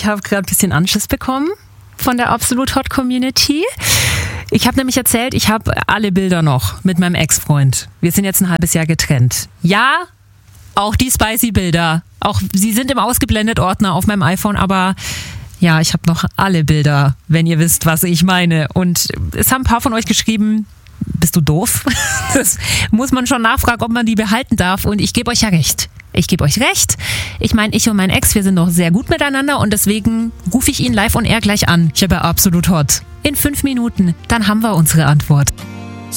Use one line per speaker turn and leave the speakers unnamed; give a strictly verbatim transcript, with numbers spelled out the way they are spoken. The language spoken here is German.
ich habe gerade ein bisschen Anschiss bekommen von der Absolut Hot Community. Ich habe nämlich erzählt, ich habe alle Bilder noch mit meinem Ex-Freund. Wir sind jetzt ein halbes Jahr getrennt. Ja, auch die Spicy-Bilder. Auch sie sind im Ausgeblendet-Ordner auf meinem iPhone, aber ja, ich habe noch alle Bilder, wenn ihr wisst, was ich meine. Und es haben ein paar von euch geschrieben, bist du doof? Das muss man schon nachfragen, ob man die behalten darf. Und ich gebe euch ja recht. Ich gebe euch recht. Ich meine, ich und mein Ex, wir sind noch sehr gut miteinander und deswegen rufe ich ihn live on air gleich an. Ich habe ja Absolut Hot. In fünf Minuten, dann haben wir unsere Antwort.